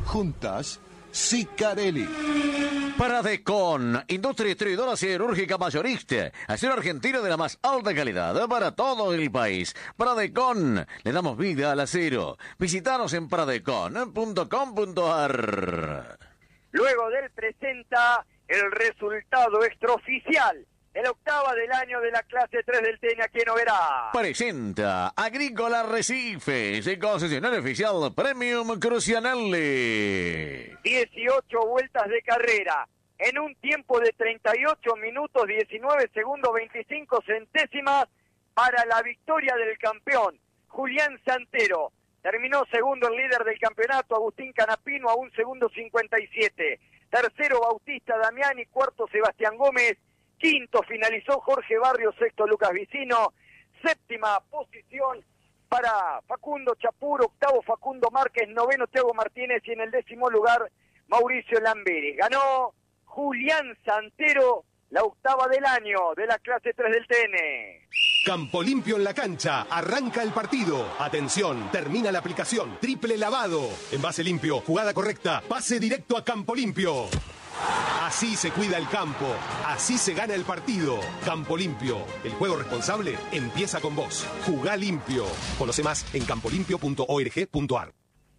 Juntas, Sicarelli. Pradecon, industria distribuidora siderúrgica mayorista, acero argentino de la más alta calidad para todo el país. Pradecon, le damos vida al acero. Visítanos en pradecon.com.ar. Luego del presenta el resultado extraoficial de la octava del año de la clase 3 del TN. ¿A quién no verá? Presenta Agrícola Recifes, concesionario oficial Premium Crucianelli. 18 vueltas de carrera en un tiempo de 38 minutos 19 segundos 25 centésimas para la victoria del campeón Julián Santero. Terminó segundo el líder del campeonato Agustín Canapino a 1 segundo 57. Tercero Bautista Damiani, cuarto Sebastián Gómez, quinto finalizó Jorge Barrios, sexto Lucas Vicino, séptima posición para Facundo Chapur, octavo Facundo Márquez, noveno Thiago Martínez y en el décimo lugar Mauricio Lamberes. Ganó Julián Santero, la octava del año de la clase 3 del TN. Campo Limpio en la cancha, arranca el partido. Atención, termina la aplicación, triple lavado. Envase limpio, jugada correcta, pase directo a Campo Limpio. Así se cuida el campo, así se gana el partido. Campo Limpio, el juego responsable empieza con vos. Jugá limpio. Conoce más en campolimpio.org.ar.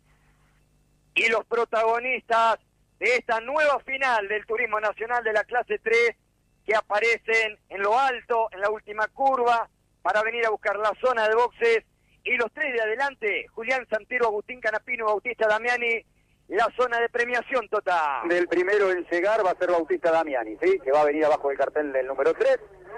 Y los protagonistas de esta nueva final del Turismo Nacional de la clase 3 que aparecen en lo alto, en la última curva, para venir a buscar la zona de boxes. Y los tres de adelante, Julián Santero, Agustín Canapino, Bautista Damiani, la zona de premiación total. Del primero en llegar va a ser Bautista Damiani, ¿sí? Que va a venir abajo del cartel del número 3.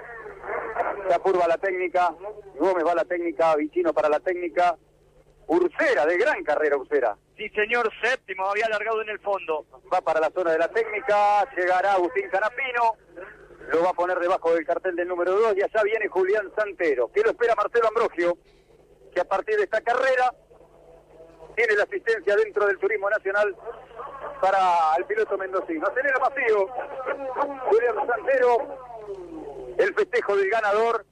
Chapur va a la técnica, Gómez va a la técnica, Vicino para la técnica, Ursera, de gran carrera Ursera. Sí, señor, séptimo, había alargado en el fondo. Va para la zona de la técnica, llegará Agustín Canapino, lo va a poner debajo del cartel del número 2 y allá viene Julián Santero. ¿Qué lo espera Marcelo Ambrogio? Que a partir de esta carrera tiene la asistencia dentro del Turismo Nacional para el piloto mendocino. Acelera Macío, Julián Santero, el festejo del ganador,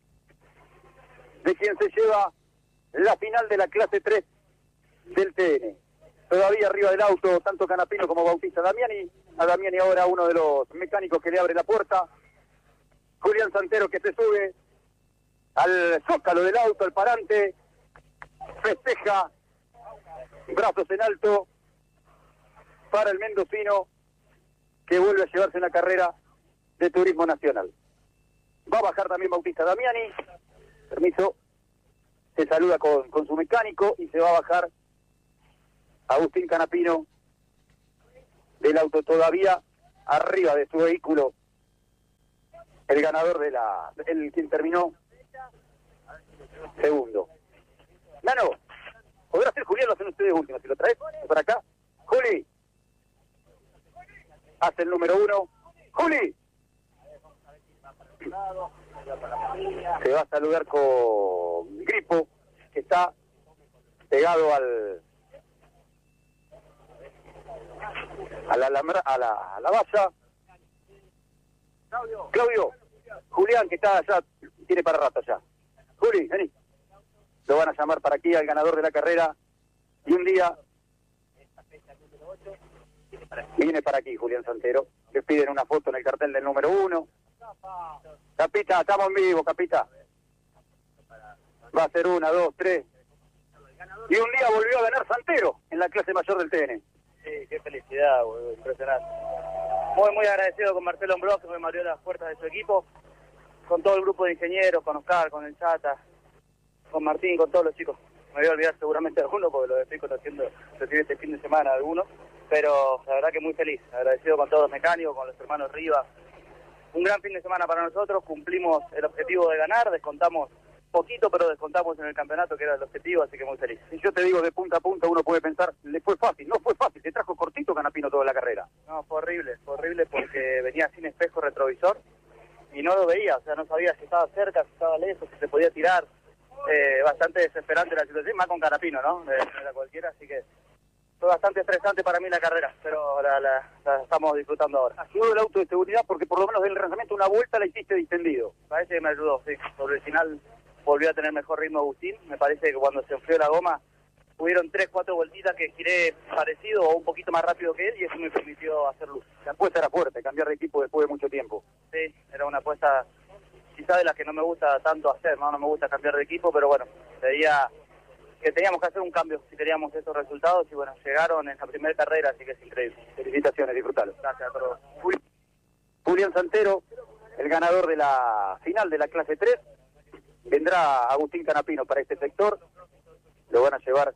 de quien se lleva la final de la clase 3 del TN. Todavía arriba del auto, tanto Canapino como Bautista Damiani. A Damiani ahora uno de los mecánicos que le abre la puerta. Julián Santero que se sube al zócalo del auto, al parante, festeja, brazos en alto para el mendocino que vuelve a llevarse una carrera de Turismo Nacional. Va a bajar también Bautista Damiani, permiso, se saluda con su mecánico y se va a bajar Agustín Canapino del auto, todavía arriba de su vehículo, el ganador de quien terminó segundo. Nano, podrá ser Julián, lo hacen ustedes últimos, si lo traes para acá. Juli, hace el número 1, Juli. Se va a saludar con Gripo, que está pegado a la valla. Claudio, Julián, que está allá, tiene para rato ya. Juli, vení. Lo van a llamar para aquí al ganador de la carrera. Y un día viene para aquí Julián Santero. Le piden una foto en el cartel del número 1. Capita, estamos en vivo, Capita. Va a ser 1, 2, 3. Y un día volvió a ganar Santero en la clase mayor del TN. Sí, qué felicidad, boludo, impresionante. Muy agradecido con Marcelo Ambrosio, que me abrió las puertas de su equipo, con todo el grupo de ingenieros, con Oscar, con el Chata, con Martín, con todos los chicos. Me voy a olvidar seguramente de alguno, porque lo estoy conociendo recién este fin de semana algunos, pero la verdad que muy feliz, agradecido con todos los mecánicos, con los hermanos Rivas. Un gran fin de semana para nosotros, cumplimos el objetivo de ganar, descontamos poquito, pero descontamos en el campeonato, que era el objetivo, así que muy feliz. Y yo te digo, de punta a punta uno puede pensar, le fue fácil, no fue fácil, se trajo cortito Canapino toda la carrera. No, fue horrible porque venía sin espejo retrovisor y no lo veía, o sea, no sabía si estaba cerca, si estaba lejos, si se podía tirar. Bastante desesperante la situación, más con Canapino, ¿no? No era cualquiera, así que fue bastante estresante para mí la carrera, pero la estamos disfrutando ahora. Ayudó el auto de seguridad porque por lo menos del lanzamiento una vuelta la hiciste distendido. Parece que me ayudó, sí. Sobre el final volvió a tener mejor ritmo Agustín. Me parece que cuando se enfrió la goma hubieron 3, 4 vueltitas que giré parecido o un poquito más rápido que él y eso me permitió hacer luz. La apuesta era fuerte, cambiar de equipo después de mucho tiempo. Sí, era una apuesta quizá de las que no me gusta tanto hacer, no me gusta cambiar de equipo, pero bueno, veía que teníamos que hacer un cambio si queríamos estos resultados y bueno, llegaron en la primera carrera, así que es increíble. Felicitaciones, disfrutalo. Gracias a todos. Julián Santero, el ganador de la final de la clase 3, vendrá Agustín Canapino para este sector, lo van a llevar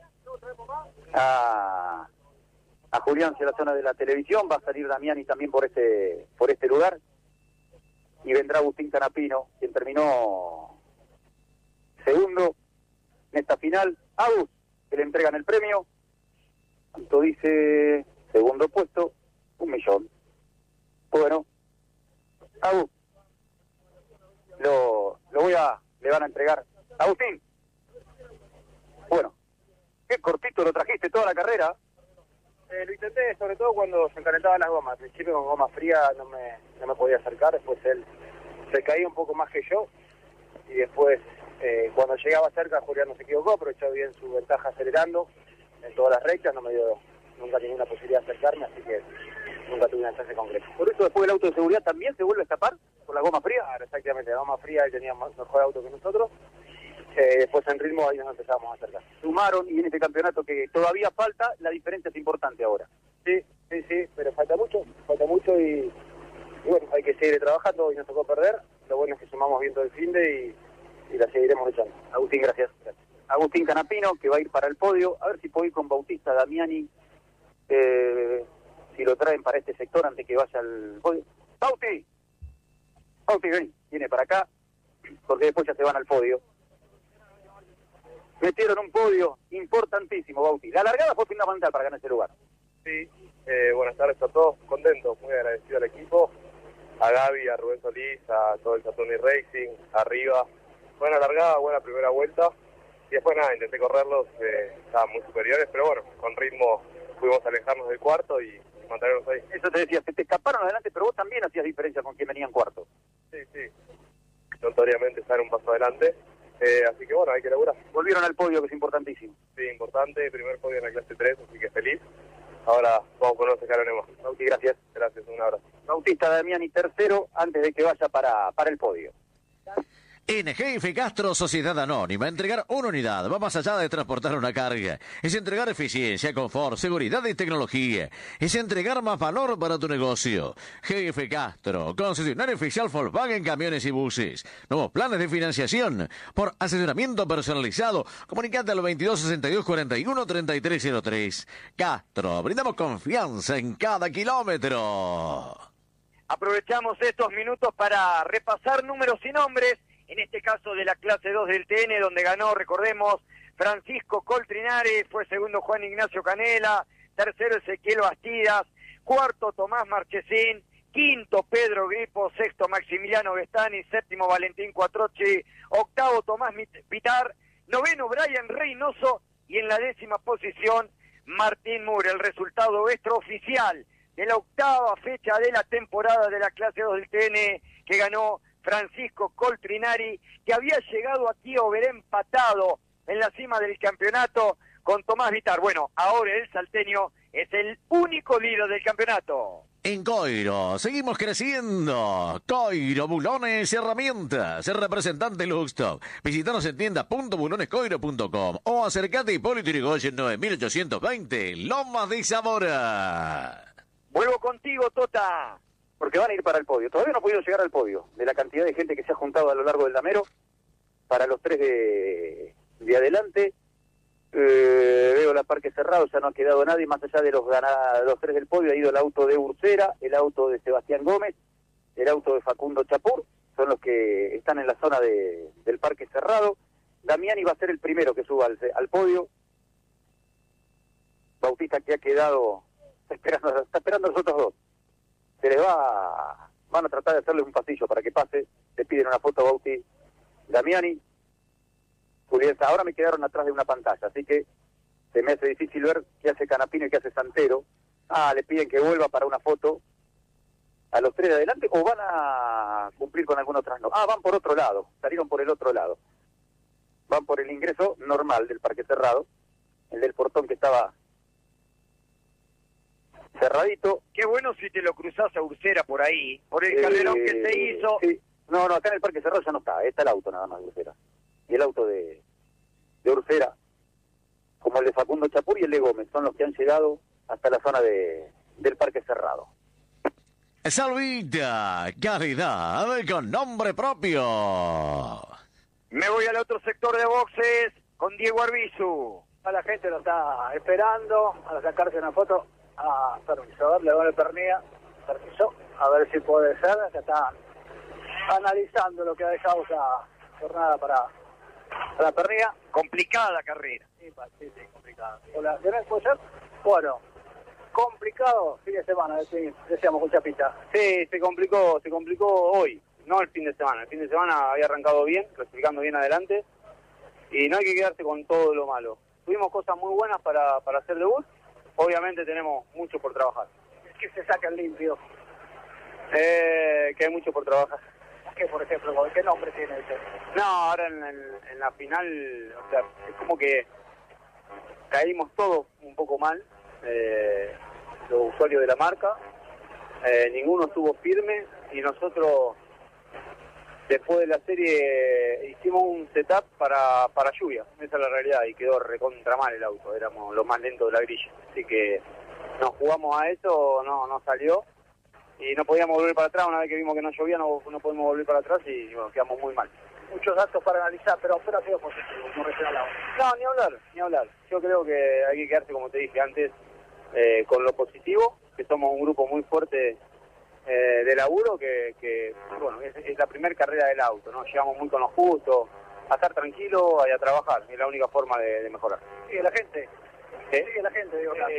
a Julián hacia la zona de la televisión, va a salir Damiani también por este lugar, y vendrá Agustín Canapino, quien terminó segundo en esta final. Agus, que le entregan el premio, tanto dice segundo puesto, 1 millón. Bueno, Agus, le van a entregar. Agustín, bueno, qué cortito lo trajiste toda la carrera. Lo intenté, sobre todo cuando se encalentaban las gomas. Al principio con goma fría no me podía acercar, después él se caía un poco más que yo y después cuando llegaba cerca Julián no se equivocó, aprovechó bien su ventaja acelerando en todas las rectas, no me dio nunca ninguna posibilidad de acercarme, así que nunca tuve una chance concreta. Por eso después el auto de seguridad también se vuelve a escapar con la goma fría. Claro, exactamente, la goma fría él tenía mejor auto que nosotros. Después en ritmo ahí nos empezamos a acercar. Sumaron y en este campeonato que todavía falta, la diferencia es importante ahora. Sí, pero falta mucho y bueno, hay que seguir trabajando y nos tocó perder. Lo bueno es que sumamos bien todo el finde y la seguiremos echando. Agustín, gracias. Agustín Canapino, que va a ir para el podio. A ver si puedo ir con Bautista Damiani, si lo traen para este sector antes que vaya al podio. Bauti, ven, viene para acá, porque después ya se van al podio. Metieron un podio importantísimo, Bauti. La largada fue fundamental para ganar ese lugar. Sí, buenas tardes a todos, contento, muy agradecido al equipo, a Gaby, a Rubén Solís, a todo el Saturni Racing, arriba. Buena largada, buena primera vuelta, y después nada, intenté correrlos, estaban muy superiores, pero bueno, con ritmo pudimos alejarnos del cuarto y mantenernos ahí. Eso te decía, se te escaparon adelante, pero vos también hacías diferencia con quien venía en cuarto. Sí, notoriamente estar un paso adelante. Así que bueno, hay que laburar. Volvieron al podio, que es importantísimo. Sí, importante, primer podio en la clase 3, así que feliz. Ahora vamos con unos escalones más. Bauti, gracias. Gracias, un abrazo. Bautista Damiani tercero, antes de que vaya para el podio. En GF Castro Sociedad Anónima, entregar una unidad va más allá de transportar una carga. Es entregar eficiencia, confort, seguridad y tecnología. Es entregar más valor para tu negocio. GF Castro, concesionario oficial Volkswagen Camiones y Buses. Nuevos planes de financiación por asesoramiento personalizado. Comunicate al 2262 41 3303. Castro, brindamos confianza en cada kilómetro. Aprovechamos estos minutos para repasar números y nombres. En este caso de la clase 2 del TN, donde ganó, recordemos, Francisco Coltrinari, fue segundo Juan Ignacio Canela, tercero Ezequiel Bastidas, cuarto Tomás Marchesín, quinto Pedro Gripo, sexto Maximiliano Vestani, séptimo Valentín Cuatrochi, octavo Tomás Pitar, noveno Brian Reynoso y en la 10ª posición Martín Mure. El resultado extraoficial de la 8ª fecha de la temporada de la clase 2 del TN que ganó Francisco Coltrinari, que había llegado aquí a Oberá empatado en la cima del campeonato con Tomás Vitar. Bueno, ahora el salteño es el único líder del campeonato. En Coiro, seguimos creciendo. Coiro, bulones y herramientas. El representante Luxtop. Visítanos en tienda.bulonescoiro.com o acercate a Hipólito Yrigoyen 9820, Lomas de Zamora. Vuelvo contigo, Tota. Porque van a ir para el podio. Todavía no ha podido llegar al podio, de la cantidad de gente que se ha juntado a lo largo del damero, para los 3 de adelante. Veo la parque cerrado, ya no ha quedado nadie, más allá de los 3 del podio, ha ido el auto de Ursera, el auto de Sebastián Gómez, el auto de Facundo Chapur, son los que están en la zona del parque cerrado. Damiani va a ser el primero que suba al podio. Bautista, que ha quedado, está esperando a los otros dos. Van a tratar de hacerle un pasillo para que pase. Le piden una foto a Bauti Damiani. Julián, ahora me quedaron atrás de una pantalla, así que se me hace difícil ver qué hace Canapino y qué hace Santero. Le piden que vuelva para una foto a los 3 de adelante, o van a cumplir con alguna otra. No, van por otro lado, salieron por el otro lado. Van por el ingreso normal del parque cerrado. el del portón que estaba cerradito. Qué bueno si te lo cruzás a Ursera por ahí, por el carrerón que se hizo. Sí. No, acá en el Parque Cerrado ya no está el auto nada más de Ursera. Y el auto de Ursera, como el de Facundo Chapur y el de Gómez, son los que han llegado hasta la zona del Parque Cerrado. Salvita, calidad con nombre propio. Me voy al otro sector de boxes con Diego Arbizu. A la gente lo está esperando para sacarse una foto. Permiso, a ver, le doy el permiso, a ver si puede ser. Ya está analizando lo que ha dejado esa jornada para la pernilla. Complicada carrera. Sí, complicada. Hola, ¿puede ser? Bueno, complicado fin de semana, decíamos con Chapita. Sí, se complicó hoy, no el fin de semana. El fin de semana había arrancado bien, clasificando bien adelante, y no hay que quedarse con todo lo malo. Tuvimos cosas muy buenas para hacer debut, obviamente tenemos mucho por trabajar. Que se sacan limpio. Que hay mucho por trabajar. ¿Qué, por ejemplo, qué nombre tiene ese? No, ahora en la final, o sea, es como que caímos todos un poco mal, los usuarios de la marca, ninguno estuvo firme y nosotros después de la serie hicimos un setup para lluvia, esa es la realidad, y quedó recontra mal el auto, éramos los más lentos de la grilla, así que nos jugamos a eso, no salió y no podíamos volver para atrás. Una vez que vimos que no llovía no podemos volver para atrás y bueno, quedamos muy mal. Muchos datos para analizar, pero ha sido positivo, como recién hablaba. No, ni hablar. Yo creo que hay que quedarse, como te dije antes, con lo positivo, que somos un grupo muy fuerte de laburo, que bueno, es la primera carrera del auto, ¿no? Llegamos muy con lo justo, a estar tranquilo y a trabajar, es la única forma de mejorar. ¿Y la gente? Sí, la gente,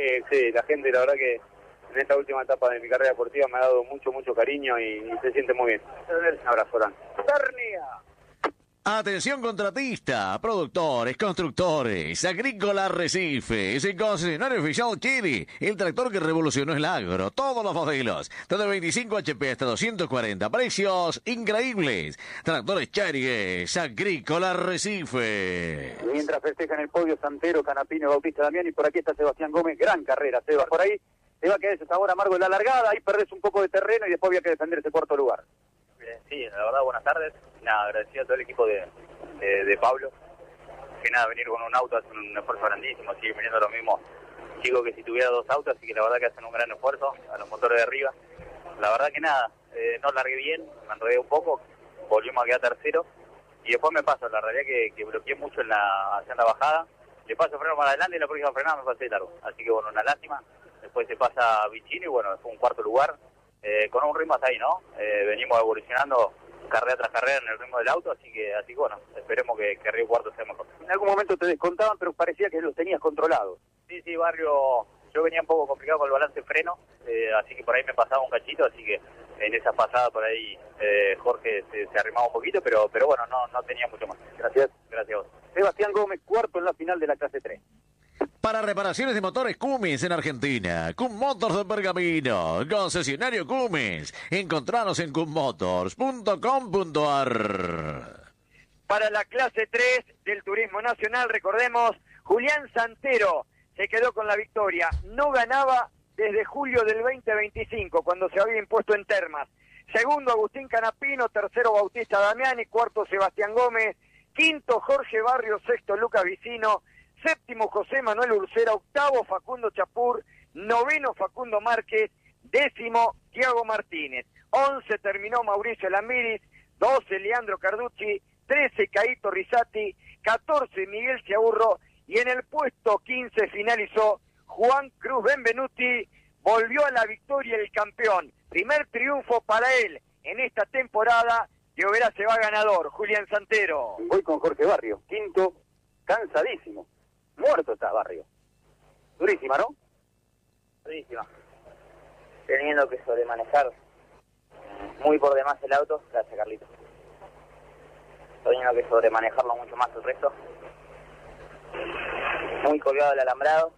la verdad que en esta última etapa de mi carrera deportiva me ha dado mucho cariño y se siente muy bien. Un abrazo grande. Pernilla. Atención contratista, productores, constructores, Agrícola Arrecifes, el concesionario oficial Kiri, el tractor que revolucionó el agro, todos los modelos, desde 25 HP hasta 240, precios increíbles. Tractores Charigues, Agrícola Arrecife. Mientras festejan el podio Santero, Canapino, Bautista Damián, y por aquí está Sebastián Gómez, gran carrera, Seba, por ahí te va a quedar ese sabor amargo en la largada, ahí perdés un poco de terreno y después había que defender ese cuarto lugar. Sí, la verdad, buenas tardes. Nada, agradecido a todo el equipo de Pablo. Que nada, venir con un auto hacen un esfuerzo grandísimo, siguen viniendo los mismos chicos que si tuviera dos autos, así que la verdad que hacen un gran esfuerzo a los motores de arriba. La verdad que nada, no largué bien, me enredé un poco, volvimos a quedar tercero y después me paso, la realidad que bloqueé mucho hacia la bajada, le paso freno para adelante y la próxima frenada me pasé de largo, así que bueno, una lástima. Después se pasa Vicini y bueno, fue un cuarto lugar, con un ritmo hasta ahí, ¿no? Venimos evolucionando carrera tras carrera en el ritmo del auto, así que bueno, esperemos que Río Cuarto sea mejor. En algún momento te descontaban, pero parecía que los tenías controlados. Sí, Barrio, yo venía un poco complicado con el balance freno, así que por ahí me pasaba un cachito, así que en esa pasada por ahí Jorge se arrimaba un poquito, pero bueno, no tenía mucho más. Gracias. Gracias a vos. Sebastián Gómez, cuarto en la final de la clase 3. Para reparaciones de motores Cummins en Argentina, Cum Motors de Pergamino, concesionario Cummins. Encontranos en cummotors.com.ar. Para la clase 3 del Turismo Nacional, recordemos, Julián Santero se quedó con la victoria. No ganaba desde julio del 2025, cuando se había impuesto en Termas. Segundo, Agustín Canapino. Tercero, Bautista Damiani. Cuarto, Sebastián Gómez. Quinto, Jorge Barrio. Sexto, Lucas Vicino. Séptimo, José Manuel Ursera. Octavo, Facundo Chapur. Noveno, Facundo Márquez. Décimo, Tiago Martínez. 11 terminó Mauricio Lamiris. 12, Leandro Carducci. 13, Caíto Risati. 14, Miguel Ciaburro. Y en el puesto 15 finalizó Juan Cruz Benvenuti. Volvió a la victoria el campeón. Primer triunfo para él en esta temporada. Lloverá se va ganador, Julián Santero. Voy con Jorge Barrio. Quinto, cansadísimo. Muerto está Barrio. Durísima, ¿no? Durísima. Teniendo que sobremanejar muy por demás el auto, gracias Carlito. Teniendo que sobremanejarlo mucho más el resto. Muy colgado el alambrado.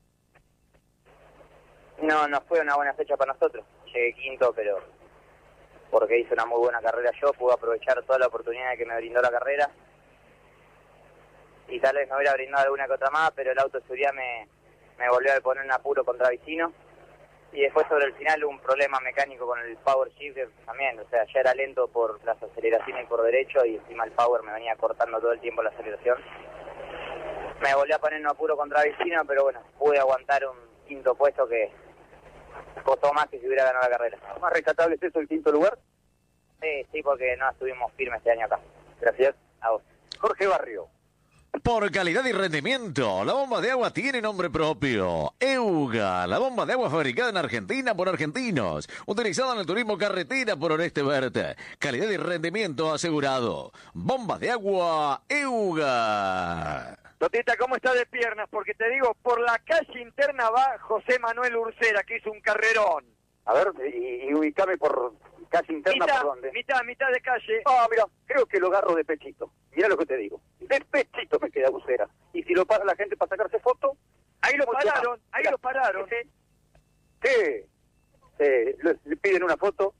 No fue una buena fecha para nosotros. Llegué quinto, pero porque hice una muy buena carrera yo, pude aprovechar toda la oportunidad que me brindó la carrera. y tal vez me hubiera brindado alguna que otra más, pero el auto de seguridad me volvió a poner en apuro contra Vicino. Y después sobre el final hubo un problema mecánico con el power shifter también, o sea, ya era lento por las aceleraciones por derecho y encima el power me venía cortando todo el tiempo la aceleración. Me volvió a poner en apuro contra Vicino, pero bueno, pude aguantar un quinto puesto que costó más que si hubiera ganado la carrera. ¿Más rescatable es eso, el quinto lugar? Sí, porque no estuvimos firmes este año acá. Gracias a vos. Jorge Barrio. Por calidad y rendimiento, la bomba de agua tiene nombre propio. EUGA, la bomba de agua fabricada en Argentina por argentinos, utilizada en el turismo carretera por Oreste Verde. Calidad y rendimiento asegurado. Bomba de agua EUGA. Totita, ¿cómo está de piernas? Porque te digo, por la calle interna va José Manuel Ursera, que hizo un carrerón. A ver, y ubicame por calle interna, ¿por dónde? Mitad de calle. Ah, mira, creo que lo agarro de pechito. Mira lo que te digo. De pechito me queda Ursera. Y si lo para la gente para sacarse foto... Ahí lo pararon. Sí. Le piden una foto.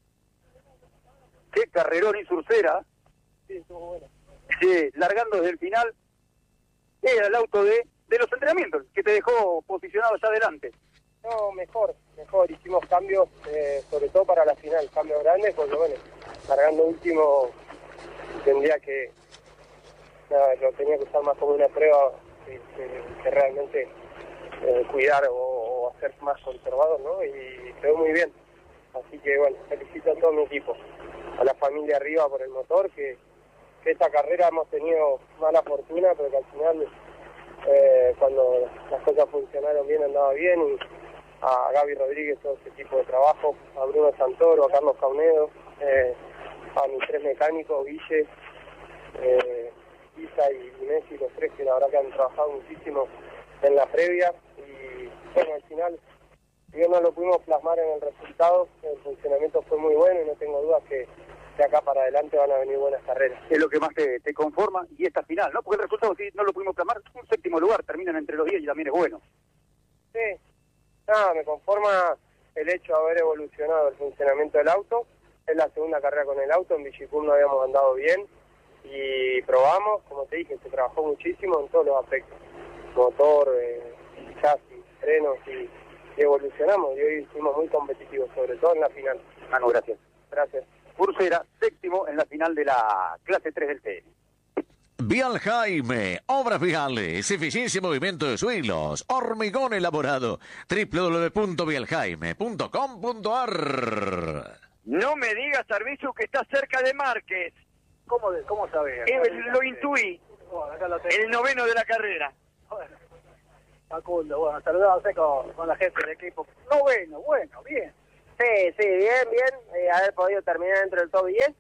Qué carrerón hizo Ursera. Sí, estuvo bueno. Sí, largando desde el final. Era el auto de los entrenamientos, que te dejó posicionado allá adelante. No, mejor. Hicimos cambios, sobre todo para la final, cambios grandes, porque bueno, largando último tendría que, lo tenía que usar más como una prueba que realmente cuidar o hacer más conservador, ¿no? Y quedó muy bien. Así que bueno, felicito a todo mi equipo, a la familia arriba por el motor, que esta carrera hemos tenido mala fortuna, pero que al final, cuando las cosas funcionaron bien, andaba bien, y a Gaby Rodríguez, todo ese equipo de trabajo, a Bruno Santoro, a Carlos Caunedo, a mis tres mecánicos, Guille, Isa y Messi, los tres que la verdad que han trabajado muchísimo en la previa, y bueno, al final, si bien no lo pudimos plasmar en el resultado, el funcionamiento fue muy bueno y no tengo dudas que de acá para adelante van a venir buenas carreras. Es lo que más te conforma, y esta final, ¿no? Porque el resultado, si no lo pudimos plasmar, un séptimo lugar, terminan entre los 10 y también es bueno. Sí, nada, me conforma el hecho de haber evolucionado el funcionamiento del auto. Es la segunda carrera con el auto, en Villicum no habíamos andado bien y probamos, como te dije, se trabajó muchísimo en todos los aspectos, motor, chasis, frenos, y evolucionamos, y hoy fuimos muy competitivos, sobre todo en la final. Manu, gracias. Gracias. Ursera, séptimo en la final de la clase 3 del TN. Vial Jaime, obras viales, eficiencia y movimiento de suelos, hormigón elaborado, www.vieljaime.com.ar. No me digas, Arbizu, que está cerca de Márquez. ¿Cómo sabés? Lo intuí. Bueno, acá lo tengo. El noveno de la carrera. Bueno, Facundo, bueno, saludarse con la gente del equipo. Bueno, bien. Sí, bien, haber podido terminar dentro del top 10.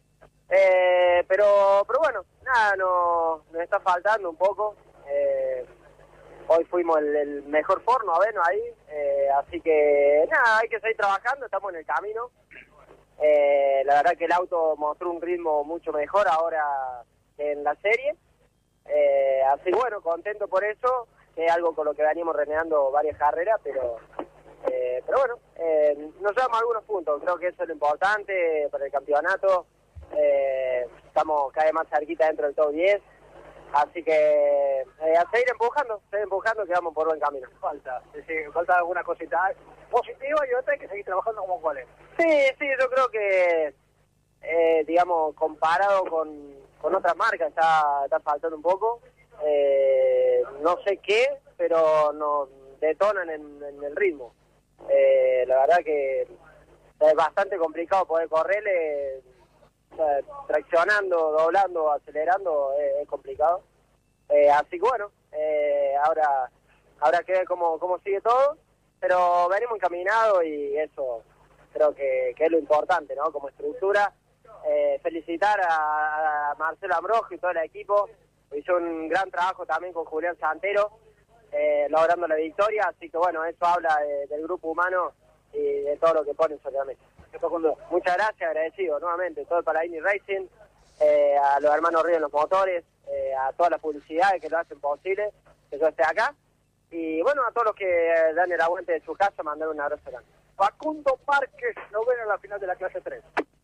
Pero bueno, nada, nos está faltando un poco. Hoy fuimos el mejor forno, ahí. Así que nada, hay que seguir trabajando, estamos en el camino. La verdad que el auto mostró un ritmo mucho mejor ahora que en la serie. Así que bueno, contento por eso, que es algo con lo que venimos renegando varias carreras, pero bueno, nos llevamos algunos puntos, creo que eso es lo importante para el campeonato. Estamos cada vez más cerquita dentro del top 10, así que a seguir empujando, que vamos por buen camino. Falta alguna cosita positiva y otra hay que seguir trabajando como cuál es. Sí, yo creo que, digamos, comparado con otras marcas está faltando un poco. No sé qué, pero nos detonan en el ritmo. La verdad que es bastante complicado poder correrle, traccionando, doblando, acelerando, es complicado. Así que bueno, ahora que ver cómo sigue todo, pero venimos encaminados y eso creo que es lo importante, ¿no? Como estructura. Felicitar a Marcelo Ambrogi y todo el equipo, hizo un gran trabajo también con Julián Santero, logrando la victoria, así que bueno, eso habla del grupo humano y de todo lo que ponen sobre la mesa. Muchas gracias, agradecido nuevamente todo el Paladini Racing, a los hermanos Ríos en los motores, a todas las publicidades que lo hacen posible que yo esté acá, y bueno, a todos los que dan el aguante de su casa, mandar un abrazo grande. Facundo Márquez, noveno en la final de la clase 3.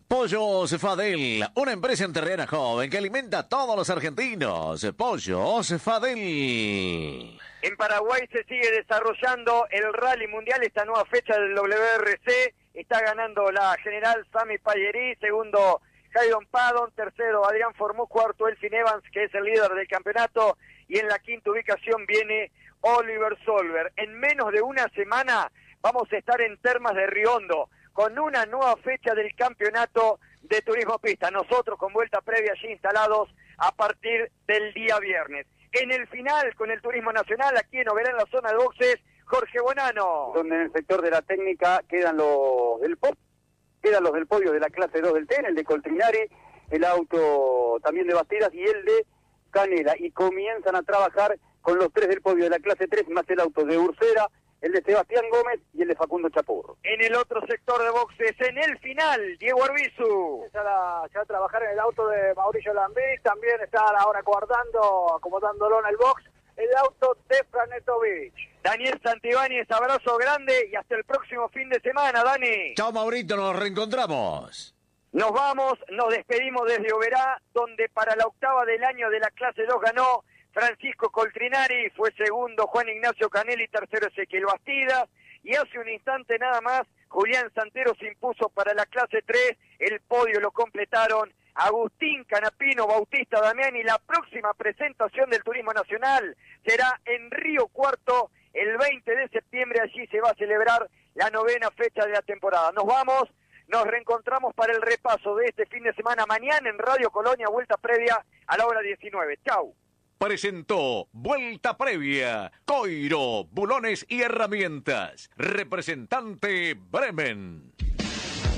Pollos Fadel, una empresa entrerriana joven que alimenta a todos los argentinos. Pollos Fadel. En Paraguay se sigue desarrollando el Rally Mundial, esta nueva fecha del WRC. Está ganando la general Sami Pallerí, segundo Haydon Paddon, tercero Adrián Formó, cuarto Elfin Evans, que es el líder del campeonato, y en la quinta ubicación viene Oliver Solver. En menos de una semana vamos a estar en Termas de Riondo, con una nueva fecha del campeonato de turismo pista. Nosotros con vuelta previa allí instalados a partir del día viernes. En el final, con el turismo nacional, aquí en Oberá, en la zona de boxes, Jorge Bonano. Donde en el sector de la técnica quedan los del podio de la clase 2 del TEN, el de Coltrinari, el auto también de Basteras y el de Canela. Y comienzan a trabajar con los 3 del podio de la clase 3, más el auto de Ursera, el de Sebastián Gómez y el de Facundo Chapurro. En el otro sector de boxes, en el final, Diego Arbizu. Ya va a trabajar en el auto de Mauricio Lambic, también está ahora acomodándolo en el box, el auto de Franetovich. Daniel Santibáñez, abrazo grande y hasta el próximo fin de semana, Dani. Chao, Maurito, nos reencontramos. Nos vamos, nos despedimos desde Oberá, donde para la octava del año de la clase 2 ganó Francisco Coltrinari, fue segundo Juan Ignacio Canelli, tercero Ezequiel Bastidas, y hace un instante nada más Julián Santero se impuso para la clase 3, el podio lo completaron Agustín Canapino, Bautista Damián, y la próxima presentación del Turismo Nacional será en Río Cuarto el 20 de septiembre, allí se va a celebrar la 9ª fecha de la temporada. Nos vamos, nos reencontramos para el repaso de este fin de semana mañana en Radio Colonia, vuelta previa a la hora 19. Chau. Presentó Vuelta Previa, Coiro, Bulones y Herramientas, representante Bremen.